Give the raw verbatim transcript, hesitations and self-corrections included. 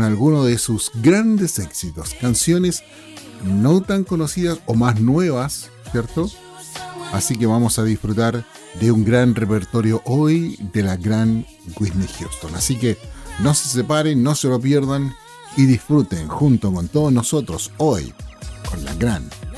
algunos de sus grandes éxitos, canciones no tan conocidas o más nuevas, ¿cierto? Así que vamos a disfrutar de un gran repertorio hoy de la gran Whitney Houston. Así que no se separen, no se lo pierdan y disfruten junto con todos nosotros hoy con la gran